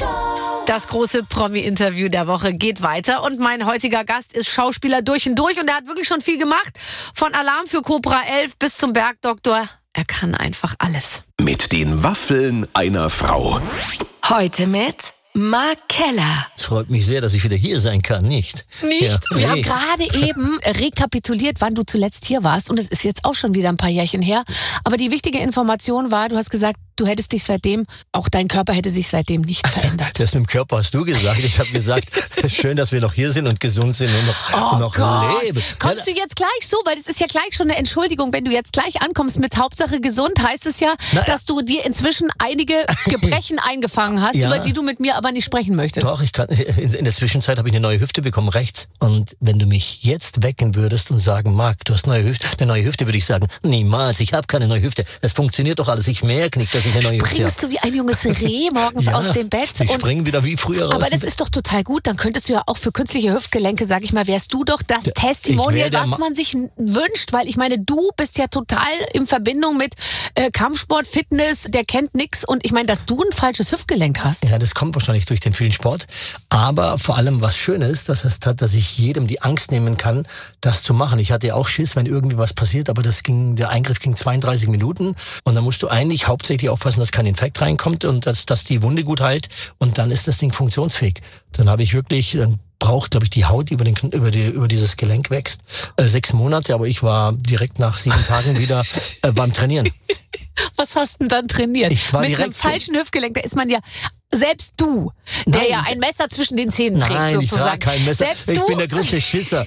Das große Promi-Interview der Woche geht weiter und mein heutiger Gast ist Schauspieler durch und durch und er hat wirklich schon viel gemacht. Von Alarm für Cobra 11 bis zum Bergdoktor. Er kann einfach alles. Mit den Waffeln einer Frau. Heute mit Mark Keller. Es freut mich sehr, dass ich wieder hier sein kann, nicht? Nicht? Ja, Wir haben nee. gerade eben rekapituliert, wann du zuletzt hier warst und es ist jetzt auch schon wieder ein paar Jährchen her. Aber die wichtige Information war, du hast gesagt, du hättest dich seitdem, auch dein Körper hätte sich seitdem nicht verändert. Das mit dem Körper hast du gesagt. Ich habe gesagt, schön, dass wir noch hier sind und gesund sind und noch leben. Kommst du jetzt gleich so? Weil das ist ja gleich schon eine Entschuldigung. Wenn du jetzt gleich ankommst mit Hauptsache gesund, heißt es ja, dass du dir inzwischen einige Gebrechen eingefangen hast, Ja. über die du mit mir aber nicht sprechen möchtest. Doch, in der Zwischenzeit habe ich eine neue Hüfte bekommen, rechts. Und wenn du mich jetzt wecken würdest und sagen, Marc, du hast eine neue Hüfte, würde ich sagen, niemals, ich habe keine neue Hüfte. Es funktioniert doch alles. Ich merke nicht, dass ich eine neue Hüfte habe. Springst du wie ein junges Reh morgens aus dem Bett? Ich springe wieder wie früher raus. Aber das ist doch total gut. Dann könntest du ja auch für künstliche Hüftgelenke, sag ich mal, wärst du doch das Testimonial, was man sich wünscht. Weil ich meine, du bist ja total in Verbindung mit Kampfsport, Fitness, der kennt nix. Und ich meine, dass du ein falsches Hüftgelenk hast. Ja, das kommt wahrscheinlich durch den vielen Sport. Aber vor allem was Schönes, dass ich jedem die Angst nehmen kann, das zu machen. Ich hatte ja auch Schiss, wenn irgendwie was passiert, aber der Eingriff ging 32 Minuten. Und dann musst du eigentlich hauptsächlich aufpassen, dass kein Infekt reinkommt und dass die Wunde gut heilt. Und dann ist das Ding funktionsfähig. Dann braucht, glaube ich, die Haut über dieses Gelenk wächst. 6 Monate, aber ich war direkt nach 7 Tagen wieder beim Trainieren. Was hast du denn dann trainiert? Ich war mit direkt einem falschen Hüftgelenk, da ist man ja, selbst du, der Nein, ja ein Messer zwischen den Zähnen trägt, Nein, ich sozusagen. trage kein Messer. Selbst Ich du? bin der größte Schisser.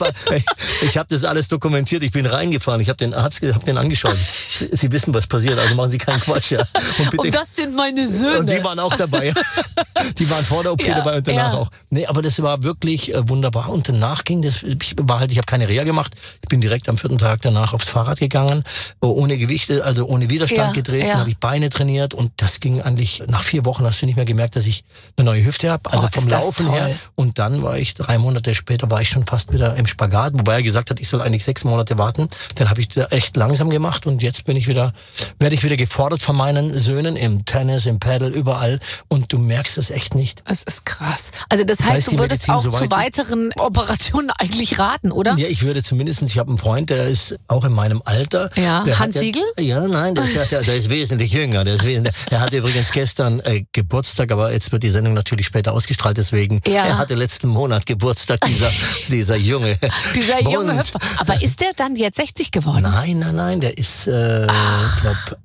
Ich habe das alles dokumentiert. Ich bin reingefahren. Ich habe den Arzt angeschaut. Sie wissen, was passiert. Also machen Sie keinen Quatsch. Ja. Und das sind meine Söhne. Und die waren auch dabei. Die waren vor der OP dabei und danach auch. Nee, aber das war wirklich wunderbar. Und danach ging das, ich habe keine Reha gemacht. Ich bin direkt am 4. Tag danach aufs Fahrrad gegangen. Ohne Gewichte, also ohne Widerstand getreten. Habe ich Beine trainiert. Und das ging eigentlich, nach 4 Wochen hast du nicht mehr gemerkt, dass ich eine neue Hüfte habe. Also vom Laufen her. Und dann war ich 3 Monate später, war ich schon fast wieder im Spagat. Wobei er gesagt hat, ich soll eigentlich 6 Monate warten. Dann habe ich da echt langsam gemacht. Und jetzt werde ich wieder gefordert von meinen Söhnen im Tennis, im Paddle, überall. Und du merkst es echt nicht. Das ist krass. Also das heißt, du würdest auch zu weiteren Operationen eigentlich raten, oder? Ja, ich würde zumindest, ich habe einen Freund, der ist auch in meinem Alter. Ja, Hans Siegel? Ja, nein, der ist wesentlich jünger. Er hatte übrigens gestern Geburtstag, aber jetzt wird die Sendung natürlich später ausgestrahlt, deswegen. Ja. Er hatte letzten Monat Geburtstag, dieser junge Dieser junge Hüpfer. Aber ist der dann jetzt 60 geworden? Nein, der ist, ich glaube,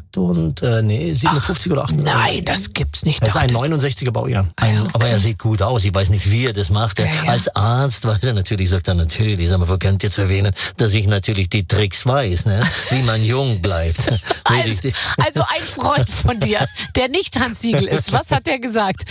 57 oder 58. Nein, das gibt's nicht. Er ist ein 69er Baujahr. Aber er sieht gut aus. Ich weiß nicht, wie er das macht. Als Arzt weiß er natürlich, sagt er natürlich, sag mal, verkennt dir zu erwähnen, dass ich natürlich die Tricks weiß, ne? Wie man jung bleibt. Also ein Freund von dir, der nicht Hans Siegel ist. Was hat der gesagt?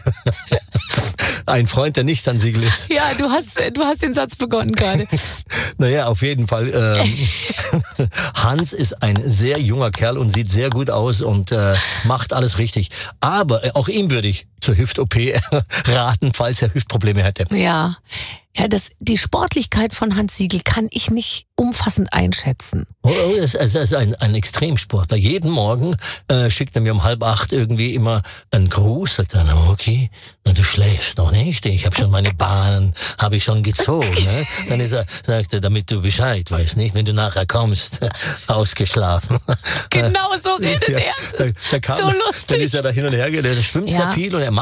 Ein Freund, der nicht Hans Siegel ist. Ja, du hast den Satz begonnen gerade. Naja, auf jeden Fall. Hans ist ein sehr junger Kerl und sieht sehr gut aus und macht alles richtig. Aber auch ihm würde ich zur Hüft-OP raten, falls er Hüftprobleme hätte. Ja, die Sportlichkeit von Hans Siegel kann ich nicht umfassend einschätzen. Er ist ein Extremsportler. Jeden Morgen schickt er mir um 7:30 irgendwie immer einen Gruß, sagt er, okay, du schläfst noch nicht, ich habe schon meine Bahnen, habe ich schon gezogen. Ne? Dann sagt er, damit du Bescheid weißt, nicht, wenn du nachher kommst, ausgeschlafen. Genau so redet er. So lustig. Dann ist er da hin und her, der schwimmt sehr viel und er macht